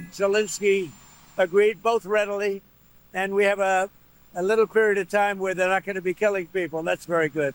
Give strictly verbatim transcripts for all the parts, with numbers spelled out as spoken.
Zelensky agreed, both readily, and we have a, a little period of time where they're not going to be killing people. That's very good.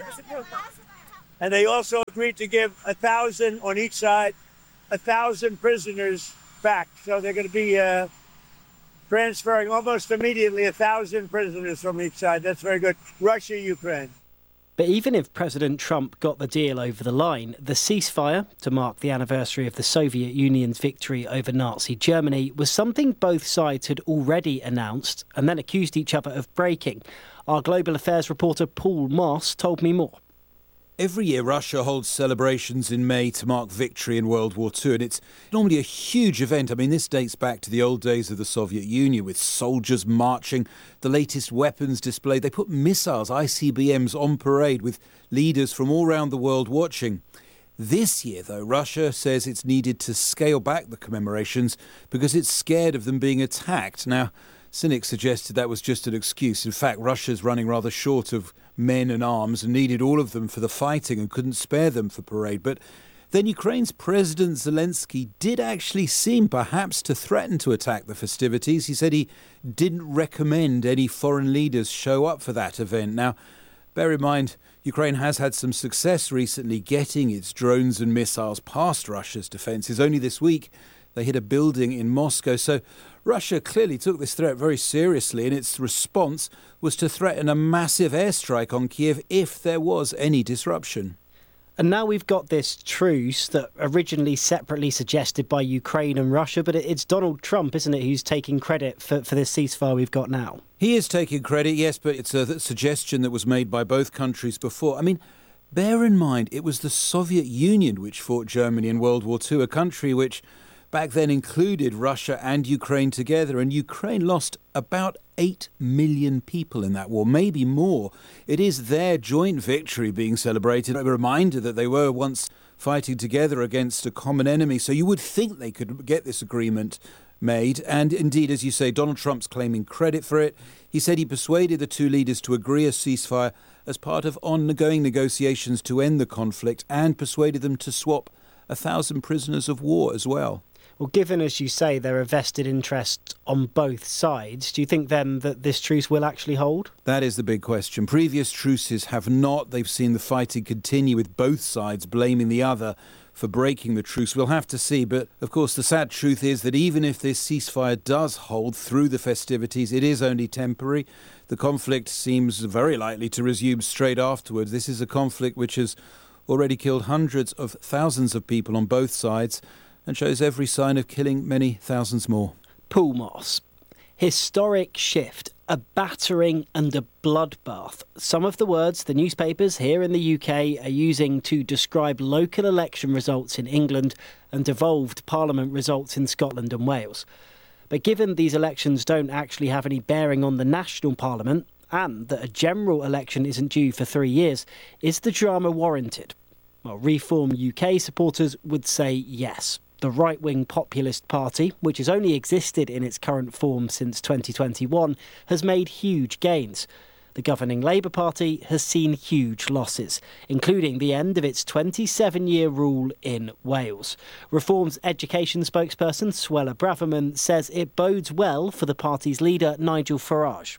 And they also agreed to give a thousand on each side, a thousand prisoners back. So they're going to be uh, transferring almost immediately a thousand prisoners from each side. That's very good. Russia, Ukraine. But even if President Trump got the deal over the line, the ceasefire, to mark the anniversary of the Soviet Union's victory over Nazi Germany, was something both sides had already announced and then accused each other of breaking. Our global affairs reporter Paul Moss told me more. Every year, Russia holds celebrations in May to mark victory in World War Two, and it's normally a huge event. I mean, this dates back to the old days of the Soviet Union, with soldiers marching, the latest weapons displayed. They put missiles, I C B Ms, on parade with leaders from all around the world watching. This year, though, Russia says it's needed to scale back the commemorations because it's scared of them being attacked. Now, cynics suggested that was just an excuse. In fact, Russia's running rather short of men and arms and needed all of them for the fighting and couldn't spare them for parade. But then Ukraine's President Zelensky did actually seem perhaps to threaten to attack the festivities. He said he didn't recommend any foreign leaders show up for that event. Now, bear in mind, Ukraine has had some success recently getting its drones and missiles past Russia's defences. Only this week, they hit a building in Moscow. So Russia clearly took this threat very seriously, and its response was to threaten a massive airstrike on Kiev if there was any disruption. And now we've got this truce that originally separately suggested by Ukraine and Russia, but it's Donald Trump, isn't it, who's taking credit for, for this ceasefire we've got now? He is taking credit, yes, but it's a suggestion that was made by both countries before. I mean, bear in mind, it was the Soviet Union which fought Germany in World War Two, a country which back then included Russia and Ukraine together, and Ukraine lost about eight million people in that war, maybe more. It is their joint victory being celebrated, a reminder that they were once fighting together against a common enemy. So you would think they could get this agreement made. And indeed, as you say, Donald Trump's claiming credit for it. He said he persuaded the two leaders to agree a ceasefire as part of ongoing negotiations to end the conflict, and persuaded them to swap a thousand prisoners of war as well. Well, given, as you say, there are vested interests on both sides, do you think then that this truce will actually hold? That is the big question. Previous truces have not. They've seen the fighting continue, with both sides blaming the other for breaking the truce. We'll have to see. But, of course, the sad truth is that even if this ceasefire does hold through the festivities, it is only temporary. The conflict seems very likely to resume straight afterwards. This is a conflict which has already killed hundreds of thousands of people on both sides, and shows every sign of killing many thousands more. Paul Moss. Historic shift, a battering and a bloodbath. Some of the words the newspapers here in the U K are using to describe local election results in England and devolved Parliament results in Scotland and Wales. But given these elections don't actually have any bearing on the national Parliament, and that a general election isn't due for three years, is the drama warranted? Well, Reform U K supporters would say yes. The right-wing populist party, which has only existed in its current form since twenty twenty-one, has made huge gains. The governing Labour Party has seen huge losses, including the end of its twenty-seven-year rule in Wales. Reform's education spokesperson, Suella Braverman, says it bodes well for the party's leader, Nigel Farage.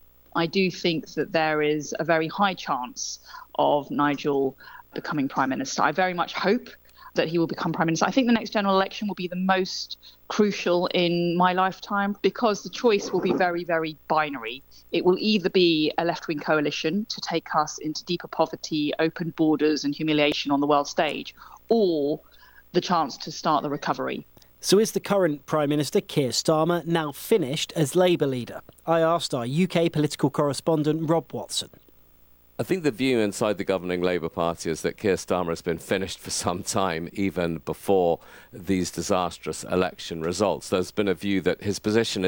I do think that there is a very high chance of Nigel becoming Prime Minister. I very much hope that he will become Prime Minister. I think the next general election will be the most crucial in my lifetime, because the choice will be very, very binary. It will either be a left-wing coalition to take us into deeper poverty, open borders and humiliation on the world stage, or the chance to start the recovery. So is the current Prime Minister, Keir Starmer, now finished as Labour leader? I asked our U K political correspondent, Rob Watson. I think the view inside the governing Labour Party is that Keir Starmer has been finished for some time, even before these disastrous election results. There's been a view that his position is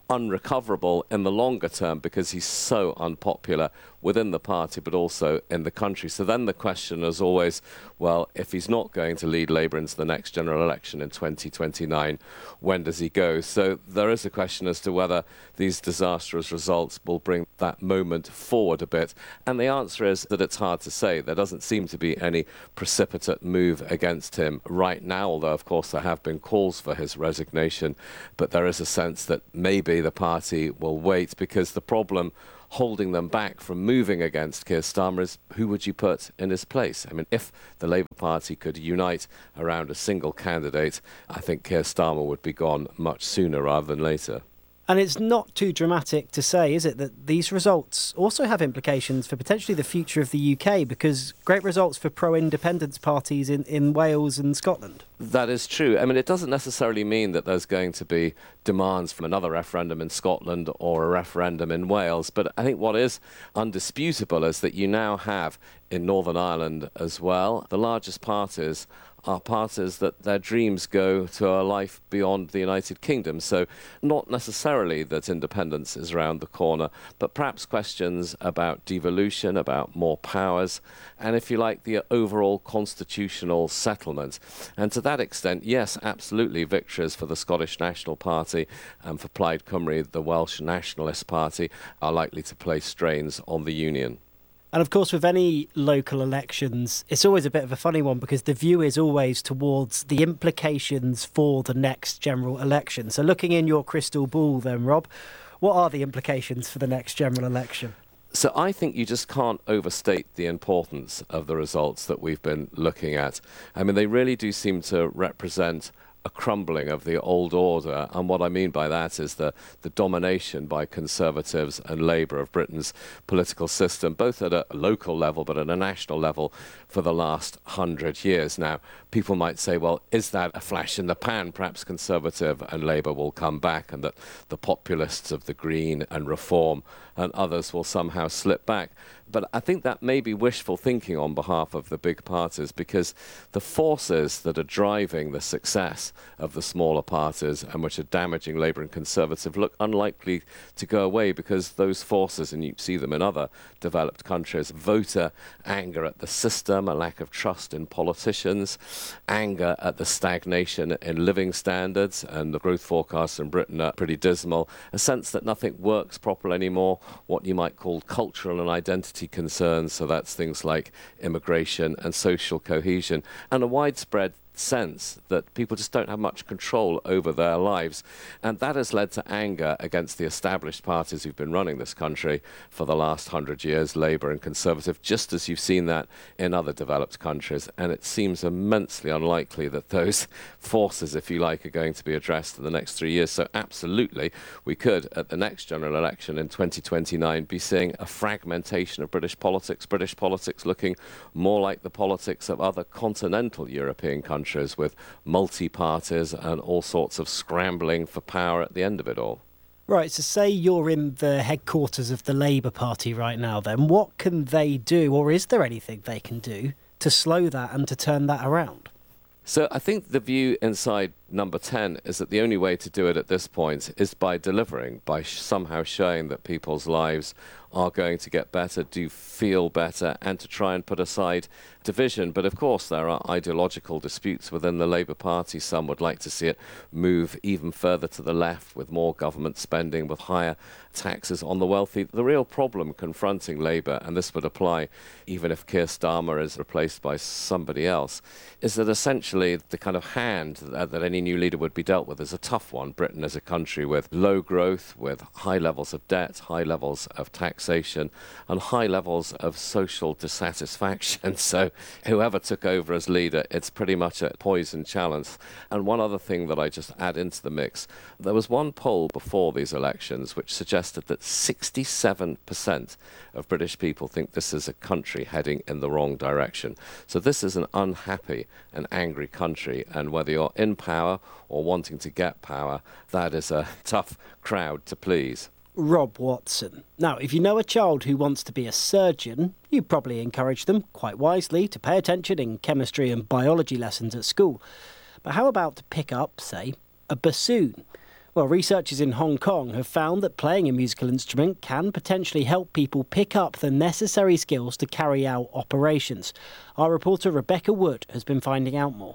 unrecoverable in the longer term because he's so unpopular within the party, but also in the country. So then the question is always, well, if he's not going to lead Labour into the next general election in twenty twenty-nine, when does he go? So there is a question as to whether these disastrous results will bring that moment forward a bit. And the answer is that it's hard to say. There doesn't seem to be any precipitate move against him right now, although, of course, there have been calls for his resignation. But there is a sense that maybe the party will wait, because the problem holding them back from moving against Keir Starmer is, who would you put in his place? I mean, if the Labour Party could unite around a single candidate, I think Keir Starmer would be gone much sooner rather than later. And it's not too dramatic to say, is it, that these results also have implications for potentially the future of the U K, because great results for pro-independence parties in, in Wales and Scotland. That is true. I mean, it doesn't necessarily mean that there's going to be demands from another referendum in Scotland or a referendum in Wales. But I think what is undisputable is that you now have in Northern Ireland as well, the largest parties are parties that their dreams go to a life beyond the United Kingdom. So not necessarily that independence is around the corner, but perhaps questions about devolution, about more powers, and if you like, the overall constitutional settlement. And to that extent, yes, absolutely, victories for the Scottish National Party and for Plaid Cymru, the Welsh Nationalist Party, are likely to play strains on the union. And of course, with any local elections, it's always a bit of a funny one, because the view is always towards the implications for the next general election. So looking in your crystal ball then, Rob, what are the implications for the next general election? So I think you just can't overstate the importance of the results that we've been looking at. I mean, they really do seem to represent a crumbling of the old order. And what I mean by that is the, the domination by Conservatives and Labour of Britain's political system, both at a local level but at a national level, for the last hundred years. Now, people might say, well, is that a flash in the pan? Perhaps Conservative and Labour will come back, and that the populists of the Green and Reform and others will somehow slip back. But I think that may be wishful thinking on behalf of the big parties, because the forces that are driving the success of the smaller parties and which are damaging Labour and Conservative look unlikely to go away, because those forces, and you see them in other developed countries, voter anger at the system, a lack of trust in politicians, anger at the stagnation in living standards, and the growth forecasts in Britain are pretty dismal, a sense that nothing works properly anymore, what you might call cultural and identity concerns, so that's things like immigration and social cohesion, and a widespread sense that people just don't have much control over their lives. And that has led to anger against the established parties who've been running this country for the last hundred years, Labour and Conservative, just as you've seen that in other developed countries. And it seems immensely unlikely that those forces, if you like, are going to be addressed in the next three years. So absolutely, we could, at the next general election in twenty twenty-nine, be seeing a fragmentation of British politics, British politics looking more like the politics of other continental European countries, with multi-parties and all sorts of scrambling for power at the end of it all. Right, so say you're in the headquarters of the Labour Party right now, then what can they do, or is there anything they can do to slow that and to turn that around? So I think the view inside Number ten is that the only way to do it at this point is by delivering, by sh- somehow showing that people's lives are going to get better, do feel better, and to try and put aside division. But of course, there are ideological disputes within the Labour Party. Some would like to see it move even further to the left, with more government spending, with higher taxes on the wealthy. The real problem confronting Labour, and this would apply even if Keir Starmer is replaced by somebody else, is that essentially the kind of hand that, that any new leader would be dealt with is a tough one. Britain is a country with low growth, with high levels of debt, high levels of taxation, and high levels of social dissatisfaction. So whoever took over as leader, it's pretty much a poison challenge. And one other thing that I just add into the mix, there was one poll before these elections which suggested that sixty-seven percent of British people think this is a country heading in the wrong direction. So this is an unhappy and angry country, and whether you're in power or wanting to get power, that is a tough crowd to please. Rob Watson. Now, if you know a child who wants to be a surgeon, you probably encourage them, quite wisely, to pay attention in chemistry and biology lessons at school. But how about to pick up, say, a bassoon? Well, researchers in Hong Kong have found that playing a musical instrument can potentially help people pick up the necessary skills to carry out operations. Our reporter Rebecca Wood has been finding out more.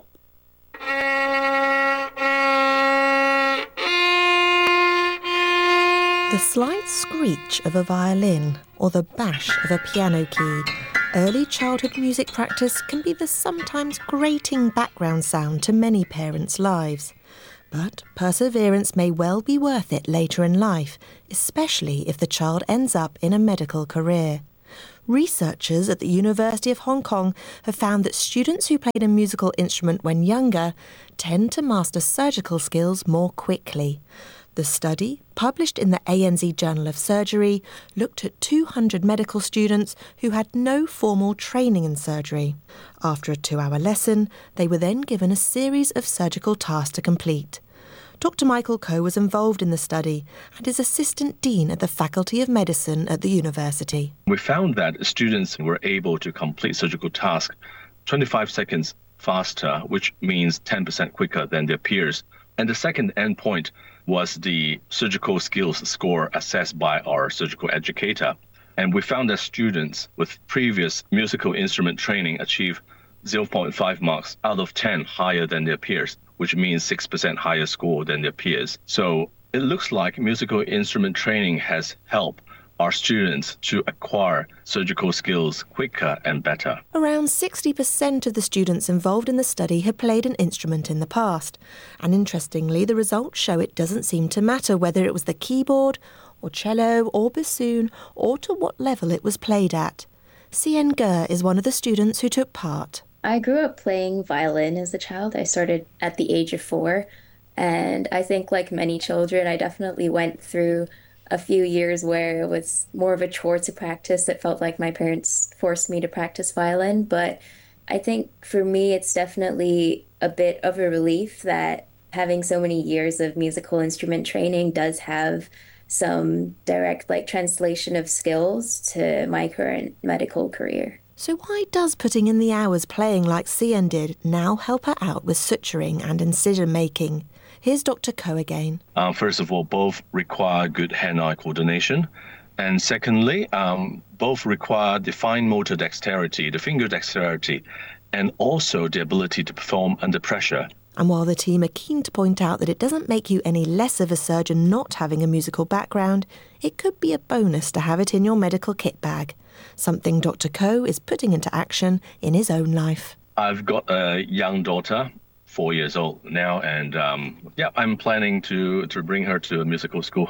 The slight screech of a violin or the bash of a piano key. Early childhood music practice can be the sometimes grating background sound to many parents' lives. But perseverance may well be worth it later in life, especially if the child ends up in a medical career. Researchers at the University of Hong Kong have found that students who played a musical instrument when younger tend to master surgical skills more quickly. The study, published in the A N Z Journal of Surgery, looked at two hundred medical students who had no formal training in surgery. After a two-hour lesson, they were then given a series of surgical tasks to complete. Doctor Michael Coe was involved in the study and is Assistant Dean at the Faculty of Medicine at the university. We found that students were able to complete surgical tasks twenty-five seconds faster, which means ten percent quicker than their peers. And the second endpoint was the surgical skills score assessed by our surgical educator. And we found that students with previous musical instrument training achieve zero point five marks out of ten higher than their peers, which means six percent higher score than their peers. So it looks like musical instrument training has helped our students to acquire surgical skills quicker and better. Around sixty percent of the students involved in the study had played an instrument in the past. And interestingly, the results show it doesn't seem to matter whether it was the keyboard or cello or bassoon or to what level it was played at. Sien Ger is one of the students who took part. I grew up playing violin as a child. I started at the age of four. And I think like many children, I definitely went through a few years where it was more of a chore to practice. It felt like my parents forced me to practice violin. But I think for me, it's definitely a bit of a relief that having so many years of musical instrument training does have some direct like translation of skills to my current medical career. So why does putting in the hours playing like Sien did now help her out with suturing and incision making? Here's Doctor Coe again. Uh, first of all, both require good hand-eye coordination. And secondly, um, both require the fine motor dexterity, the finger dexterity, and also the ability to perform under pressure. And while the team are keen to point out that it doesn't make you any less of a surgeon not having a musical background, it could be a bonus to have it in your medical kit bag, something Doctor Coe is putting into action in his own life. I've got a young daughter, four years old now, and um, yeah, I'm planning to, to bring her to a musical school.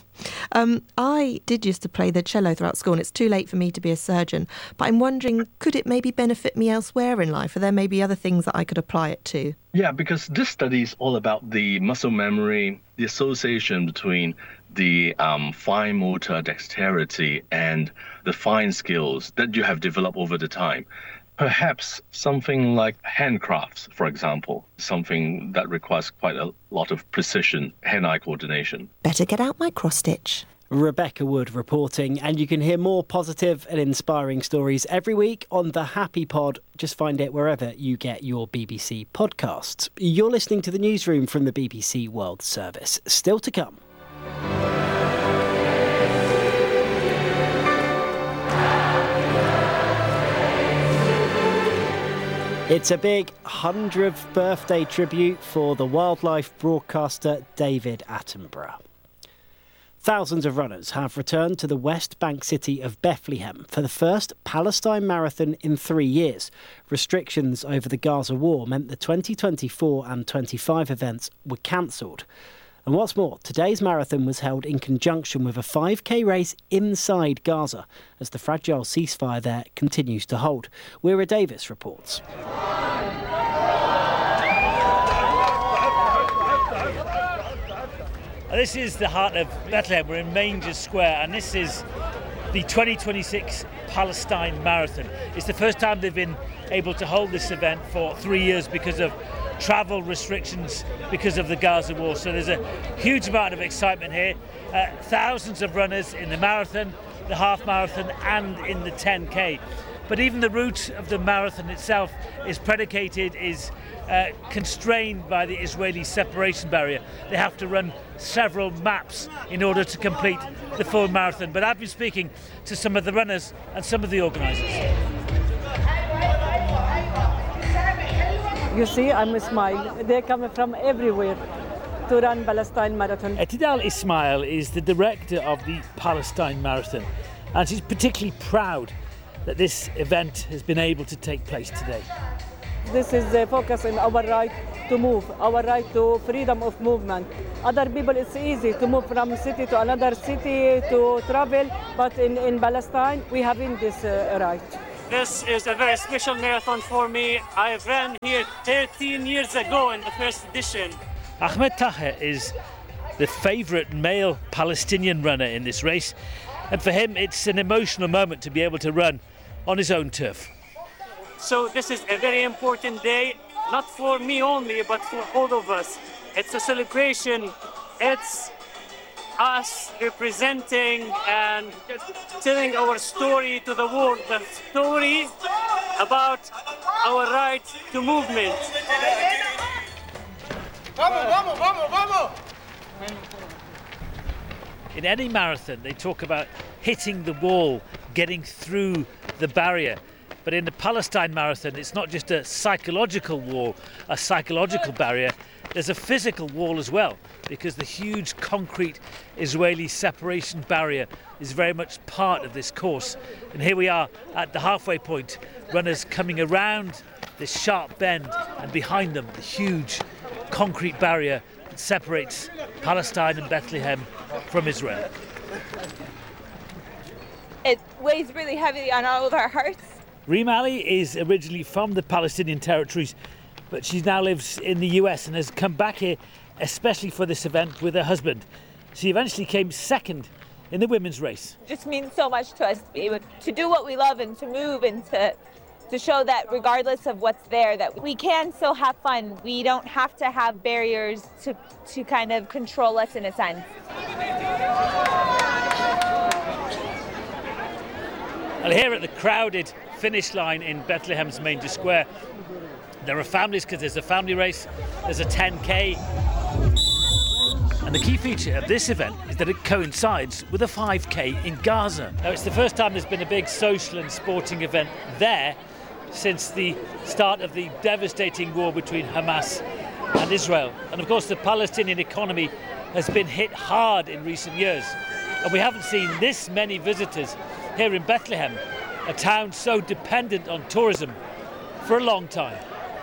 um, I did used to play the cello throughout school, and it's too late for me to be a surgeon, but I'm wondering, could it maybe benefit me elsewhere in life? Are there maybe other things that I could apply it to? Yeah, because this study is all about the muscle memory, the association between the um, fine motor dexterity and the fine skills that you have developed over the time. Perhaps something like handcrafts, for example, something that requires quite a lot of precision, hand-eye coordination. Better get out my cross-stitch. Rebecca Wood reporting, and you can hear more positive and inspiring stories every week on The Happy Pod. Just find it wherever you get your B B C podcasts. You're listening to the newsroom from the B B C World Service. Still to come. It's a big hundredth birthday tribute for the wildlife broadcaster David Attenborough. Thousands of runners have returned to the West Bank city of Bethlehem for the first Palestine Marathon in three years. Restrictions over the Gaza war meant the twenty twenty-four and twenty-five events were cancelled. And what's more, today's marathon was held in conjunction with a five K race inside Gaza, as the fragile ceasefire there continues to hold. Weira Davis reports. This is the heart of Bethlehem. We're in Manger Square, and this is the twenty twenty-six Palestine Marathon. It's the first time they've been able to hold this event for three years because of travel restrictions because of the Gaza war. So there's a huge amount of excitement here. Uh, thousands of runners in the marathon, the half marathon and in the ten K. But even the route of the marathon itself is predicated, is uh, constrained by the Israeli separation barrier. They have to run several maps in order to complete the full marathon. But I've been speaking to some of the runners and some of the organisers. You see, I'm Ismail. They're coming from everywhere to run Palestine Marathon. Tidal Ismail is the director of the Palestine Marathon, and she's particularly proud that this event has been able to take place today. This is a focus on our right to move, our right to freedom of movement. Other people, it's easy to move from city to another city to travel, but in, in Palestine, we haven't this uh, right. This is a very special marathon for me. I ran here thirteen years ago in the first edition. Ahmed Taher is the favourite male Palestinian runner in this race, and for him it's an emotional moment to be able to run on his own turf. So this is a very important day, not for me only, but for all of us. It's a celebration. It's us representing and telling our story to the world, the story about our right to movement. Vamos, vamos, vamos, vamos! In any marathon, they talk about hitting the wall, getting through the barrier. But in the Palestine Marathon, it's not just a psychological wall, a psychological barrier. There's a physical wall as well, because the huge concrete Israeli separation barrier is very much part of this course. And here we are at the halfway point, runners coming around this sharp bend, and behind them, the huge concrete barrier that separates Palestine and Bethlehem from Israel. It weighs really heavy on all of our hearts. Reem Ali is originally from the Palestinian territories, but she now lives in the U S and has come back here especially for this event with her husband. She eventually came second in the women's race. It just means so much to us to be able to do what we love and to move and to to show that regardless of what's there, that we can still have fun. We don't have to have barriers to, to kind of control us in a sense. Well, here at the crowded finish line in Bethlehem's Manger Square, there are families because there's a family race, there's a ten K. And the key feature of this event is that it coincides with a five K in Gaza. Now, it's the first time there's been a big social and sporting event there since the start of the devastating war between Hamas and Israel. And of course, the Palestinian economy has been hit hard in recent years. And we haven't seen this many visitors here in Bethlehem, a town so dependent on tourism, for a long time.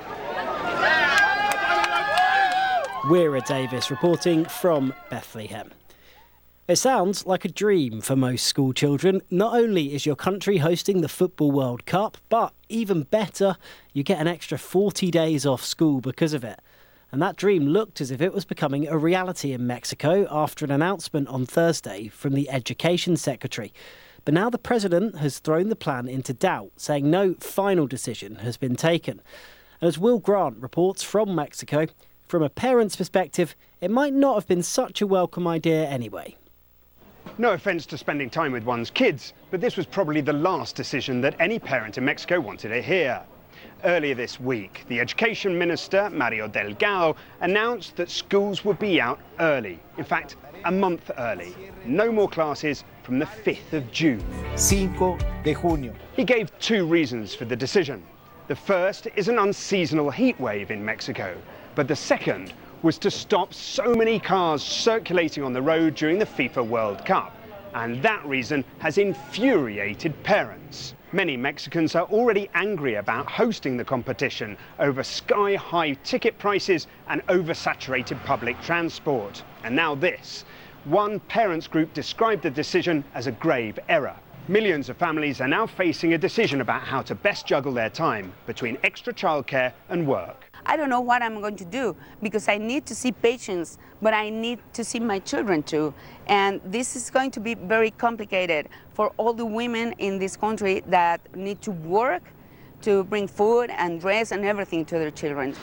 Weira Davis reporting from Bethlehem. It sounds like a dream for most school children. Not only is your country hosting the Football World Cup, but even better, you get an extra forty days off school because of it. And that dream looked as if it was becoming a reality in Mexico after an announcement on Thursday from the Education Secretary. But now the president has thrown the plan into doubt, saying no final decision has been taken. And as Will Grant reports from Mexico, from a parent's perspective, it might not have been such a welcome idea anyway. No offence to spending time with one's kids, but this was probably the last decision that any parent in Mexico wanted to hear. Earlier this week, the Education Minister, Mario Delgado, announced that schools would be out early. In fact, a month early. No more classes from the fifth of June. cinco de junio. He gave two reasons for the decision. The first is an unseasonal heat wave in Mexico, but the second was to stop so many cars circulating on the road during the FIFA World Cup. And that reason has infuriated parents. Many Mexicans are already angry about hosting the competition over sky-high ticket prices and oversaturated public transport. And now this. One parents group described the decision as a grave error. Millions of families are now facing a decision about how to best juggle their time between extra childcare and work. I don't know what I'm going to do because I need to see patients, but I need to see my children too. And this is going to be very complicated for all the women in this country that need to work to bring food and dress and everything to their children.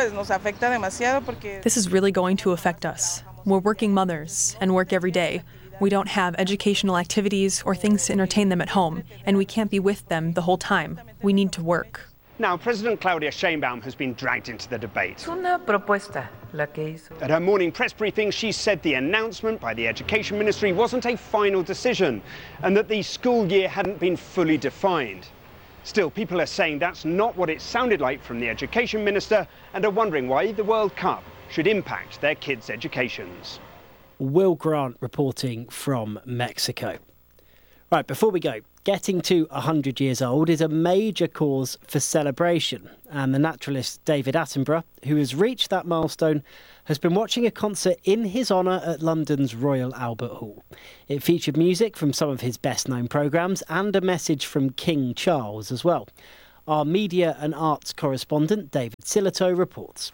This is really going to affect us. We're working mothers and work every day. We don't have educational activities or things to entertain them at home, and we can't be with them the whole time. We need to work. Now, President Claudia Sheinbaum has been dragged into the debate. Una propuesta, la que hizo. At her morning press briefing, she said the announcement by the Education Ministry wasn't a final decision and that the school year hadn't been fully defined. Still, people are saying that's not what it sounded like from the Education Minister and are wondering why the World Cup should impact their kids' educations. Will Grant reporting from Mexico. Right, before we go, getting to one hundred years old is a major cause for celebration. And the naturalist David Attenborough, who has reached that milestone, has been watching a concert in his honour at London's Royal Albert Hall. It featured music from some of his best-known programmes and a message from King Charles as well. Our media and arts correspondent David Sillito reports.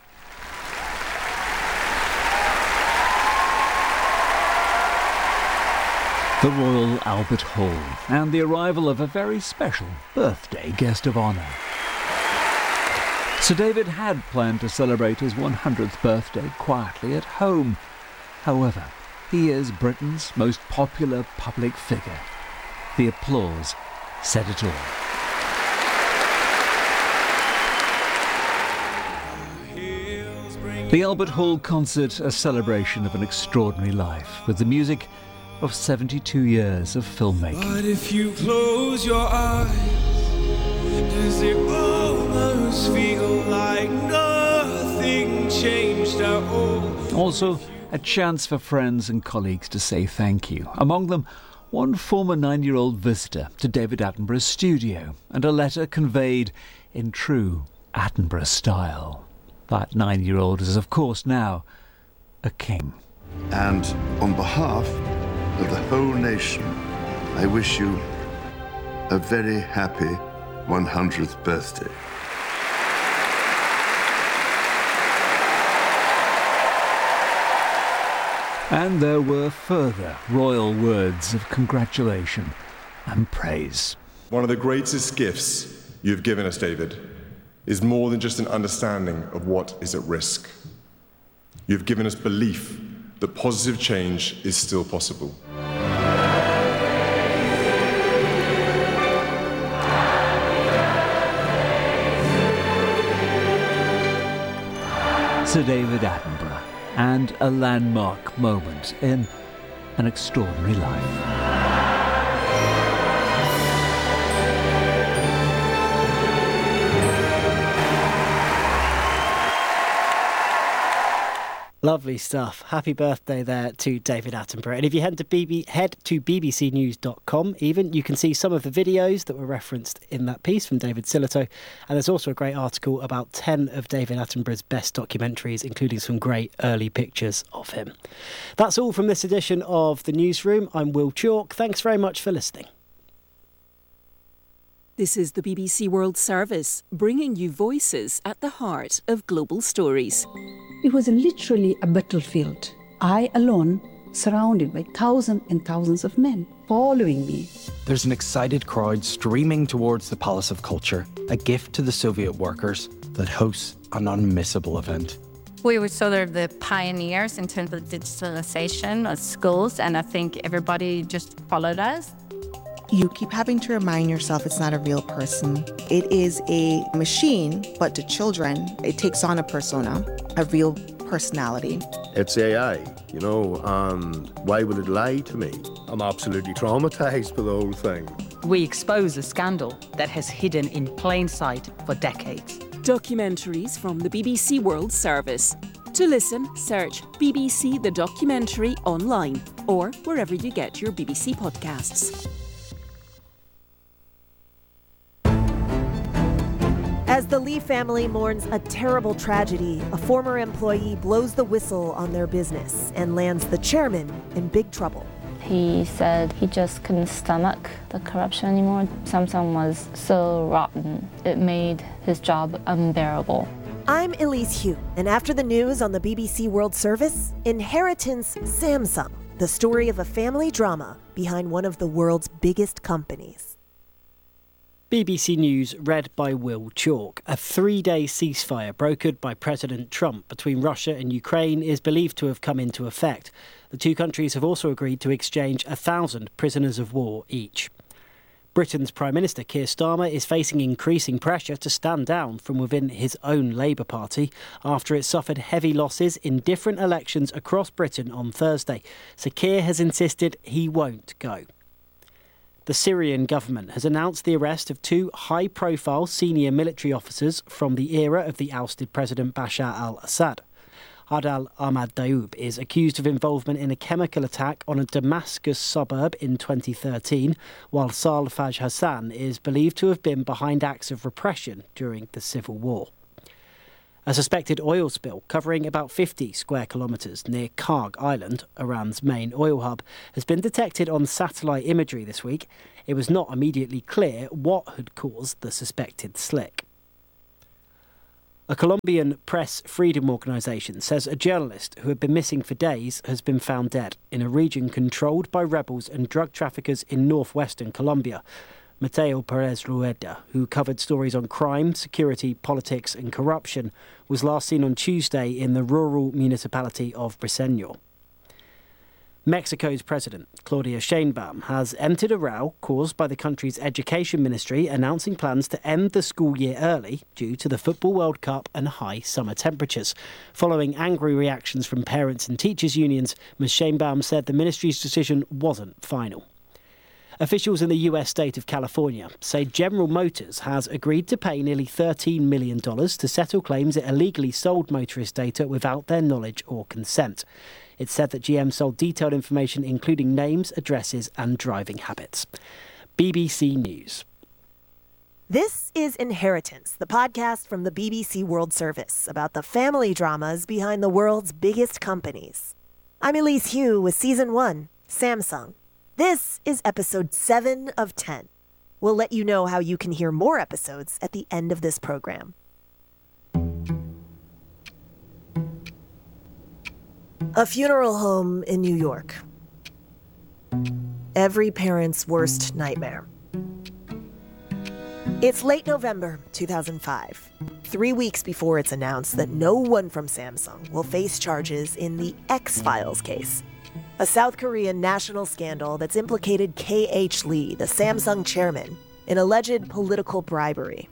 The Royal Albert Hall, and the arrival of a very special birthday guest of honour. Sir David had planned to celebrate his one hundredth birthday quietly at home. However, he is Britain's most popular public figure. The applause said it all. The Albert Hall concert, a celebration of an extraordinary life, with the music of seventy-two years of filmmaking. But if you close your eyes, does it almost feel like nothing changed at all? Also, a chance for friends and colleagues to say thank you. Among them, one former nine-year-old visitor to David Attenborough's studio, and a letter conveyed in true Attenborough style. That nine-year-old is, of course, now a king. And on behalf of the whole nation, I wish you a very happy one hundredth birthday. And there were further royal words of congratulation and praise. One of the greatest gifts you've given us, David, is more than just an understanding of what is at risk. You've given us belief that positive change is still possible. Sir David Attenborough, and a landmark moment in an extraordinary life. Lovely stuff. Happy birthday there to David Attenborough. And if you head to, B B, head to b b c news dot com even, you can see some of the videos that were referenced in that piece from David Sillito. And there's also a great article about ten of David Attenborough's best documentaries, including some great early pictures of him. That's all from this edition of The Newsroom. I'm Will Chalk. Thanks very much for listening. This is the B B C World Service, bringing you voices at the heart of global stories. It was literally a battlefield. I alone, surrounded by thousands and thousands of men following me. There's an excited crowd streaming towards the Palace of Culture, a gift to the Soviet workers that hosts an unmissable event. We were sort of the pioneers in terms of digitalization of schools, and I think everybody just followed us. You keep having to remind yourself it's not a real person. It is a machine, but to children, it takes on a persona, a real personality. It's A I, you know, and why would it lie to me? I'm absolutely traumatized by the whole thing. We expose a scandal that has hidden in plain sight for decades. Documentaries from the B B C World Service. To listen, search B B C The Documentary online or wherever you get your B B C podcasts. As the Lee family mourns a terrible tragedy, a former employee blows the whistle on their business and lands the chairman in big trouble. He said he just couldn't stomach the corruption anymore. Samsung was so rotten, it made his job unbearable. I'm Elise Hu, and after the news on the B B C World Service, Inheritance Samsung, the story of a family drama behind one of the world's biggest companies. B B C News read by Will Chalk. A three-day ceasefire brokered by President Trump between Russia and Ukraine is believed to have come into effect. The two countries have also agreed to exchange a thousand prisoners of war each. Britain's Prime Minister Keir Starmer is facing increasing pressure to stand down from within his own Labour Party after it suffered heavy losses in different elections across Britain on Thursday. So Keir has insisted he won't go. The Syrian government has announced the arrest of two high-profile senior military officers from the era of the ousted President Bashar al-Assad. Adel Ahmad Daoub is accused of involvement in a chemical attack on a Damascus suburb in twenty thirteen, while Saal Faj Hassan is believed to have been behind acts of repression during the civil war. A suspected oil spill covering about fifty square kilometres near Karg Island, Iran's main oil hub, has been detected on satellite imagery this week. It was not immediately clear what had caused the suspected slick. A Colombian press freedom organisation says a journalist who had been missing for days has been found dead in a region controlled by rebels and drug traffickers in northwestern Colombia. Mateo Perez Rueda, who covered stories on crime, security, politics and corruption, was last seen on Tuesday in the rural municipality of Briseño. Mexico's president, Claudia Sheinbaum, has entered a row caused by the country's education ministry announcing plans to end the school year early due to the Football World Cup and high summer temperatures. Following angry reactions from parents and teachers' unions, Miz Sheinbaum said the ministry's decision wasn't final. Officials in the U S state of California say General Motors has agreed to pay nearly thirteen million dollars to settle claims it illegally sold motorist data without their knowledge or consent. It's said that G M sold detailed information including names, addresses and driving habits. B B C News. This is Inheritance, the podcast from the B B C World Service about the family dramas behind the world's biggest companies. I'm Elise Hu with Season one, Samsung. This is episode seven of ten. We'll let you know how you can hear more episodes at the end of this program. A funeral home in New York. Every parent's worst nightmare. It's late November two thousand five, three weeks before it's announced that no one from Samsung will face charges in the X-Files case, a South Korean national scandal that's implicated K H Lee, the Samsung chairman, in alleged political bribery.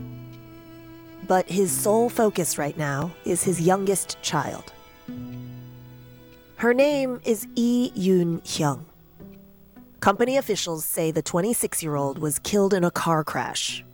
But his sole focus right now is his youngest child. Her name is Lee Yoon-hyung. Company officials say the twenty-six-year-old was killed in a car crash.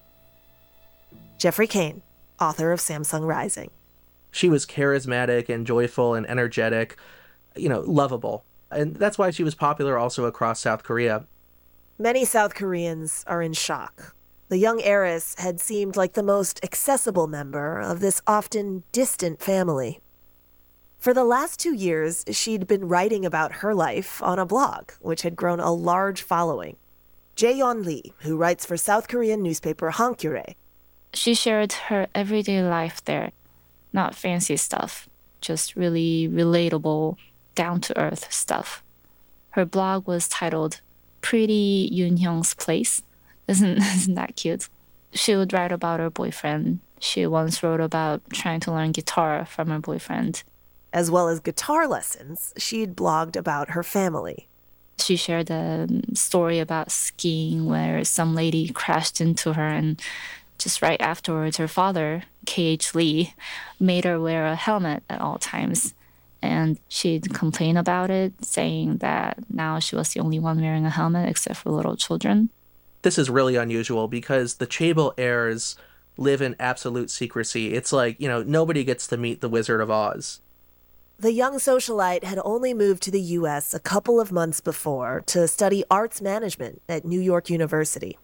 Jeffrey Kane, author of Samsung Rising. She was charismatic and joyful and energetic, you know, lovable. And that's why she was popular also across South Korea. Many South Koreans are in shock. The young heiress had seemed like the most accessible member of this often distant family. For the last two years, she'd been writing about her life on a blog, which had grown a large following. Jae-yeon Lee, who writes for South Korean newspaper Hankyoreh. She shared her everyday life there, not fancy stuff, just really relatable, down-to-earth stuff. Her blog was titled Pretty Yoon-hyung's Place. Isn't, isn't that cute? She would write about her boyfriend. She once wrote about trying to learn guitar from her boyfriend. As well as guitar lessons, she'd blogged about her family. She shared a story about skiing where some lady crashed into her, and just right afterwards, her father, K H Lee, made her wear a helmet at all times. And she'd complain about it, saying that now she was the only one wearing a helmet except for little children. This is really unusual because the Chaebol heirs live in absolute secrecy. It's like, you know, nobody gets to meet the Wizard of Oz. The young socialite had only moved to the U S a couple of months before to study arts management at New York University.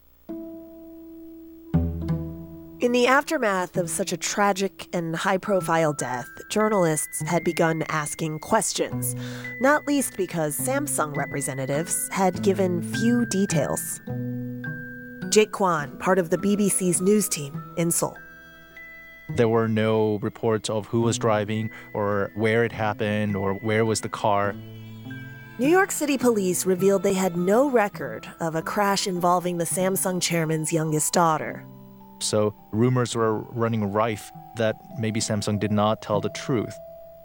In the aftermath of such a tragic and high-profile death, journalists had begun asking questions, not least because Samsung representatives had given few details. Jake Kwan, part of the B B C's news team in Seoul. There were no reports of who was driving or where it happened or where was the car. New York City police revealed they had no record of a crash involving the Samsung chairman's youngest daughter. So rumors were running rife that maybe Samsung did not tell the truth.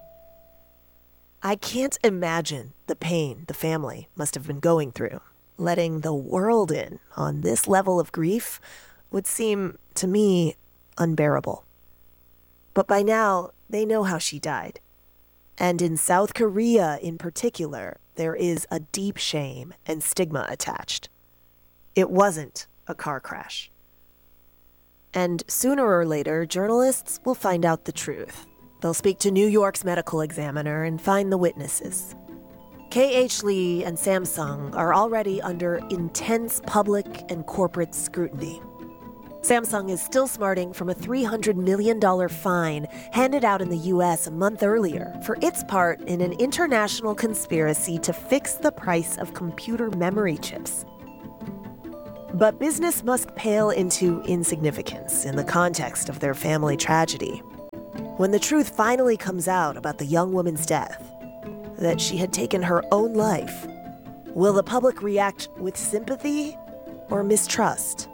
I can't imagine the pain the family must have been going through. Letting the world in on this level of grief would seem, to me, unbearable. But by now, they know how she died. And in South Korea in particular, there is a deep shame and stigma attached. It wasn't a car crash. And sooner or later, journalists will find out the truth. They'll speak to New York's medical examiner and find the witnesses. K H Lee and Samsung are already under intense public and corporate scrutiny. Samsung is still smarting from a three hundred million dollars fine handed out in the U S a month earlier for its part in an international conspiracy to fix the price of computer memory chips. But business must pale into insignificance in the context of their family tragedy. When the truth finally comes out about the young woman's death, that she had taken her own life, will the public react with sympathy or mistrust?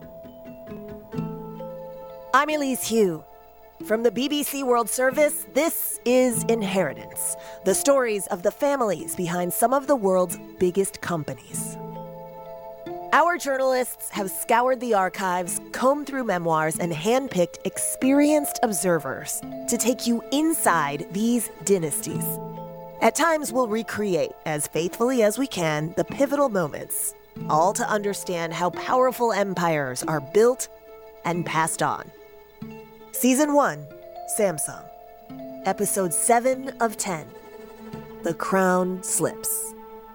I'm Elise Hu. From the B B C World Service, this is Inheritance, the stories of the families behind some of the world's biggest companies. Our journalists have scoured the archives, combed through memoirs, and handpicked experienced observers to take you inside these dynasties. At times, we'll recreate, as faithfully as we can, the pivotal moments, all to understand how powerful empires are built and passed on. Season one, Samsung. Episode seven of ten. The Crown Slips.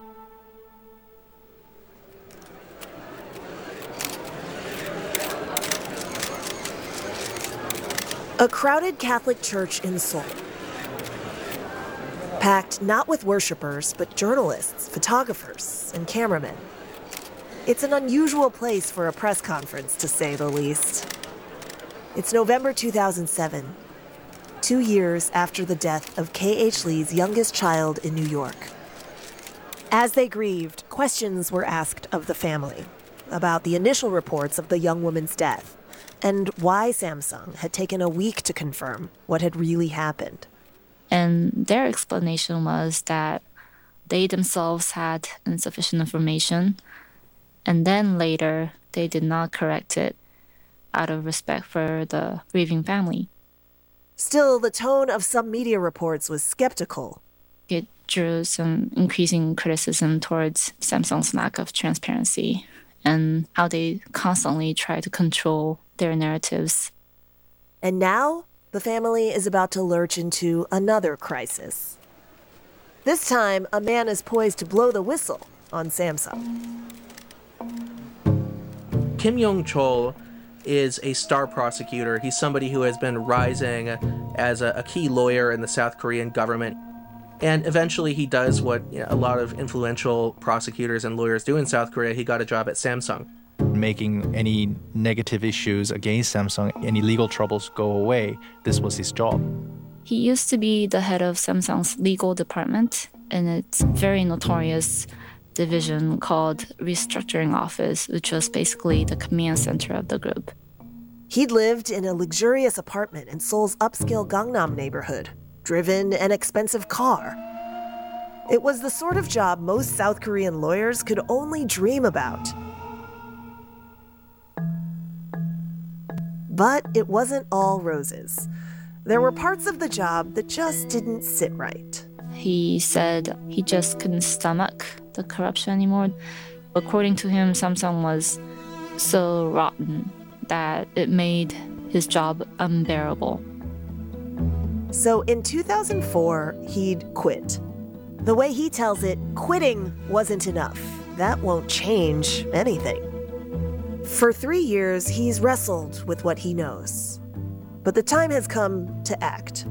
A crowded Catholic church in Seoul. Packed not with worshippers, but journalists, photographers, and cameramen. It's an unusual place for a press conference, to say the least. It's November two thousand seven, two years after the death of K H Lee's youngest child in New York. As they grieved, questions were asked of the family about the initial reports of the young woman's death and why Samsung had taken a week to confirm what had really happened. And their explanation was that they themselves had insufficient information, and then later they did not correct it out of respect for the grieving family. Still, the tone of some media reports was skeptical. It drew some increasing criticism towards Samsung's lack of transparency and how they constantly try to control their narratives. And now, the family is about to lurch into another crisis. This time, a man is poised to blow the whistle on Samsung. Kim Yong-chol is a star prosecutor. He's somebody who has been rising as a, a key lawyer in the South Korean government. And eventually he does what, you know, a lot of influential prosecutors and lawyers do in South Korea. He got a job at Samsung. Making any negative issues against Samsung, any legal troubles go away. This was his job. He used to be the head of Samsung's legal department, and its very notorious division called Restructuring Office, which was basically the command center of the group. He'd lived in a luxurious apartment in Seoul's upscale Gangnam neighborhood, driven an expensive car. It was the sort of job most South Korean lawyers could only dream about. But it wasn't all roses. There were parts of the job that just didn't sit right. He said he just couldn't stomach the corruption anymore. According to him, Samsung was so rotten that it made his job unbearable. So in two thousand four, he'd quit. The way he tells it, quitting wasn't enough. That won't change anything. For three years, he's wrestled with what he knows. But the time has come to act.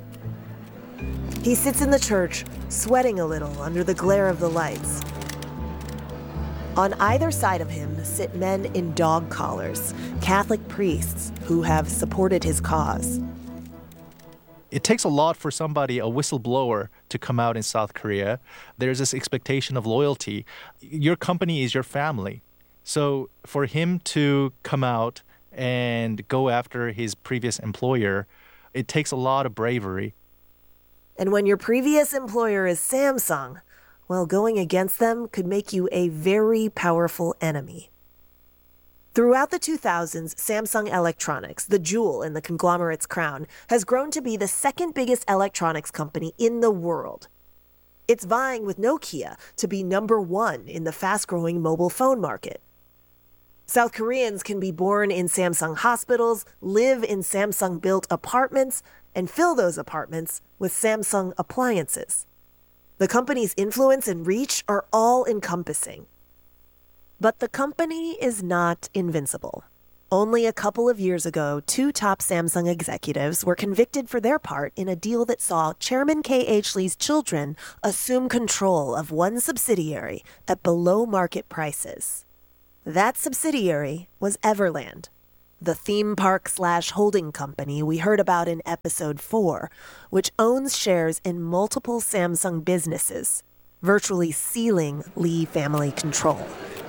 He sits in the church, sweating a little under the glare of the lights. On either side of him sit men in dog collars, Catholic priests who have supported his cause. It takes a lot for somebody, a whistleblower, to come out in South Korea. There's this expectation of loyalty. Your company is your family. So for him to come out and go after his previous employer, it takes a lot of bravery. And when your previous employer is Samsung, well, going against them could make you a very powerful enemy. Throughout the two thousands, Samsung Electronics, the jewel in the conglomerate's crown, has grown to be the second biggest electronics company in the world. It's vying with Nokia to be number one in the fast-growing mobile phone market. South Koreans can be born in Samsung hospitals, live in Samsung-built apartments, and fill those apartments with Samsung appliances. The company's influence and reach are all-encompassing. But the company is not invincible. Only a couple of years ago, two top Samsung executives were convicted for their part in a deal that saw Chairman K H. Lee's children assume control of one subsidiary at below-market prices. That subsidiary was Everland, the theme park slash holding company we heard about in episode four, which owns shares in multiple Samsung businesses, virtually sealing Lee family control.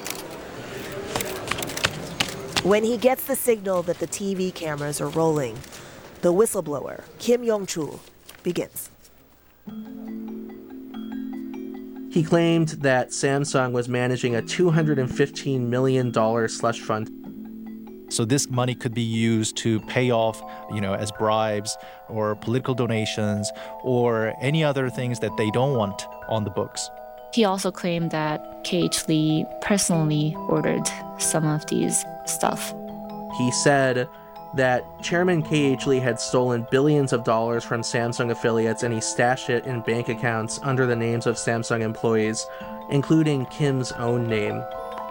When he gets the signal that the T V cameras are rolling, the whistleblower, Kim Yong-chul, begins. He claimed that Samsung was managing a two hundred fifteen million dollars slush fund. So this money could be used to pay off, you know, as bribes or political donations or any other things that they don't want on the books. He also claimed that K H. Lee personally ordered some of these stuff. He said that Chairman K H. Lee had stolen billions of dollars from Samsung affiliates and he stashed it in bank accounts under the names of Samsung employees, including Kim's own name.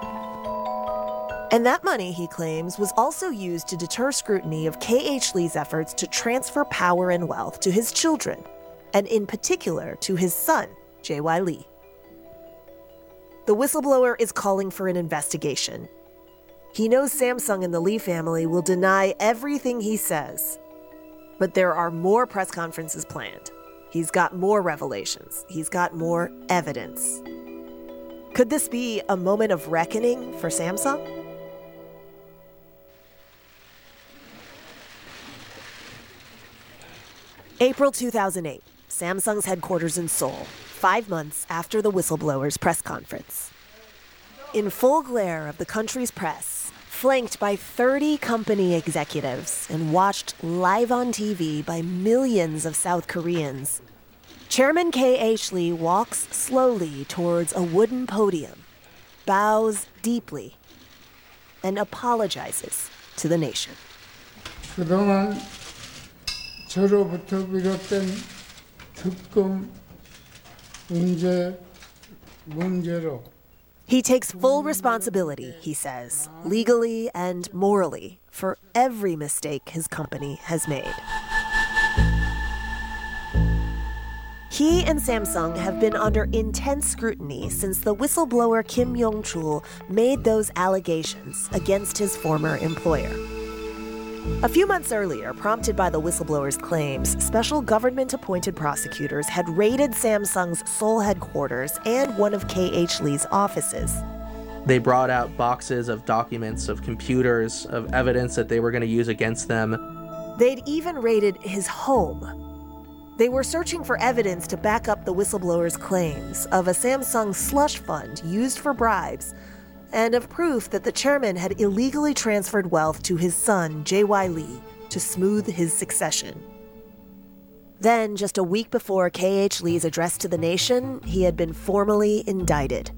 And that money, he claims, was also used to deter scrutiny of K H. Lee's efforts to transfer power and wealth to his children, and in particular to his son, J Y. Lee. The whistleblower is calling for an investigation. He knows Samsung and the Lee family will deny everything he says. But there are more press conferences planned. He's got more revelations. He's got more evidence. Could this be a moment of reckoning for Samsung? April two thousand eight, Samsung's headquarters in Seoul, five months after the whistleblower's press conference. In full glare of the country's press, flanked by thirty company executives and watched live on T V by millions of South Koreans, Chairman K H. Lee walks slowly towards a wooden podium, bows deeply, and apologizes to the nation. 그동안 저로부터 비롯된 특검 문제 문제로 He takes full responsibility, he says, legally and morally, for every mistake his company has made. He and Samsung have been under intense scrutiny since the whistleblower Kim Yong-chul made those allegations against his former employer. A few months earlier, prompted by the whistleblower's claims, special government-appointed prosecutors had raided Samsung's Seoul headquarters and one of K H. Lee's offices. They brought out boxes of documents, of computers, of evidence that they were going to use against them. They'd even raided his home. They were searching for evidence to back up the whistleblower's claims of a Samsung slush fund used for bribes and of proof that the chairman had illegally transferred wealth to his son, J Y. Lee, to smooth his succession. Then, just a week before K H. Lee's address to the nation, he had been formally indicted.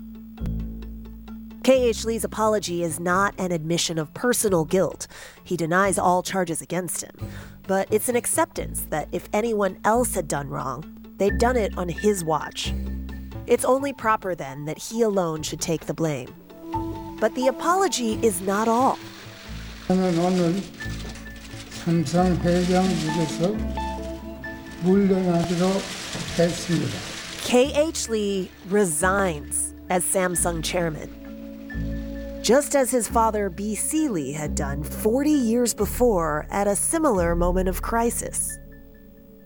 K H. Lee's apology is not an admission of personal guilt. He denies all charges against him. But it's an acceptance that if anyone else had done wrong, they'd done it on his watch. It's only proper, then, that he alone should take the blame. But the apology is not all. 저는 오늘 삼성 회장직에서 물러나기로 했습니다. K H. Lee resigns as Samsung chairman, just as his father B C. Lee had done forty years before at a similar moment of crisis.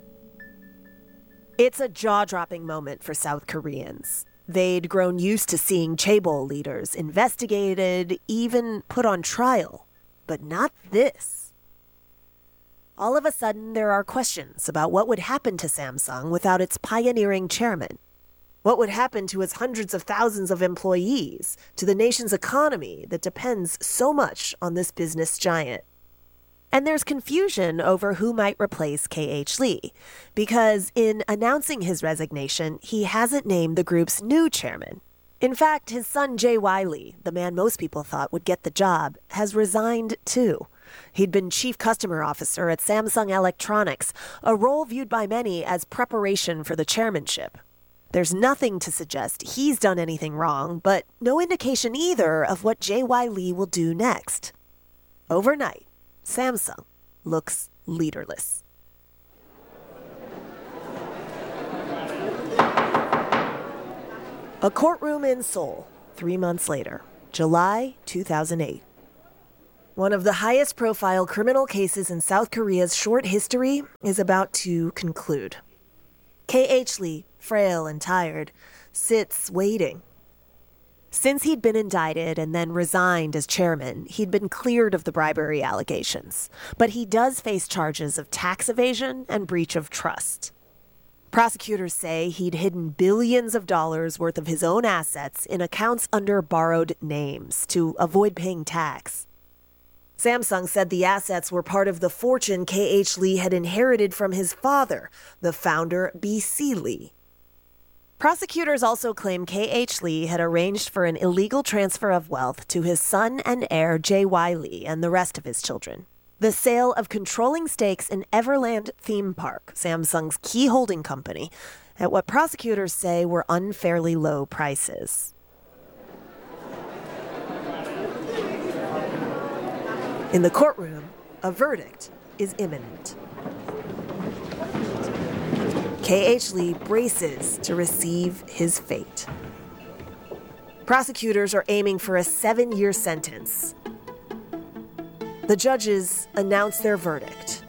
It's a jaw-dropping moment for South Koreans. They'd grown used to seeing chaebol leaders investigated, even put on trial. But not this. All of a sudden, there are questions about what would happen to Samsung without its pioneering chairman. What would happen to its hundreds of thousands of employees, to the nation's economy that depends so much on this business giant? And there's confusion over who might replace K H. Lee, because in announcing his resignation, he hasn't named the group's new chairman. In fact, his son J Y. Lee, the man most people thought would get the job, has resigned too. He'd been chief customer officer at Samsung Electronics, a role viewed by many as preparation for the chairmanship. There's nothing to suggest he's done anything wrong, but no indication either of what J Y. Lee will do next. Overnight, Samsung looks leaderless. A courtroom in Seoul, three months later, July two thousand eight. One of the highest profile criminal cases in South Korea's short history is about to conclude. K H. Lee, frail and tired, sits waiting. Since he'd been indicted and then resigned as chairman, he'd been cleared of the bribery allegations. But he does face charges of tax evasion and breach of trust. Prosecutors say he'd hidden billions of dollars worth of his own assets in accounts under borrowed names to avoid paying tax. Samsung said the assets were part of the fortune K H. Lee had inherited from his father, the founder B C. Lee. Prosecutors also claim K H. Lee had arranged for an illegal transfer of wealth to his son and heir J Y. Lee and the rest of his children. The sale of controlling stakes in Everland Theme Park, Samsung's key holding company, at what prosecutors say were unfairly low prices. In the courtroom, a verdict is imminent. K H. Lee braces to receive his fate. Prosecutors are aiming for a seven-year sentence. The judges announce their verdict.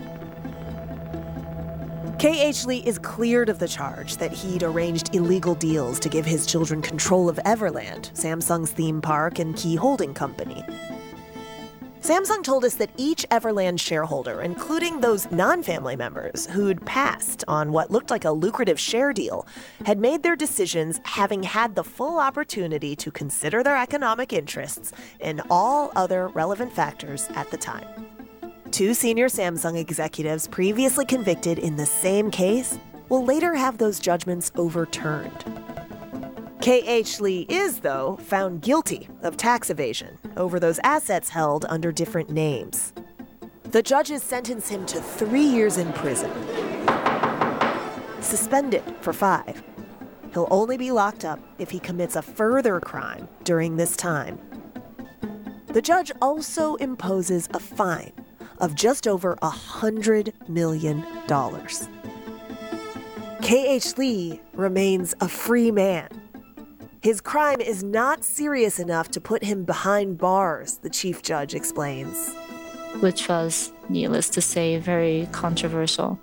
K H. Lee is cleared of the charge that he'd arranged illegal deals to give his children control of Everland, Samsung's theme park and key holding company. Samsung told us that each Everland shareholder, including those non-family members who'd passed on what looked like a lucrative share deal, had made their decisions having had the full opportunity to consider their economic interests and all other relevant factors at the time. Two senior Samsung executives previously convicted in the same case will later have those judgments overturned. K H. Lee is, though, found guilty of tax evasion over those assets held under different names. The judges sentence him to three years in prison. Suspended for five. He'll only be locked up if he commits a further crime during this time. The judge also imposes a fine of just over one hundred million dollars. K H. Lee remains a free man. His crime is not serious enough to put him behind bars, the chief judge explains. Which was, needless to say, very controversial.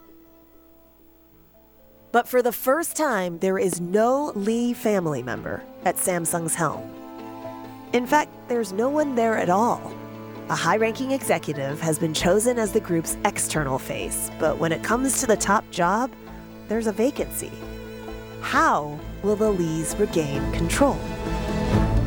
But for the first time, there is no Lee family member at Samsung's helm. In fact, there's no one there at all. A high-ranking executive has been chosen as the group's external face, but when it comes to the top job, there's a vacancy. How will the Lees regain control?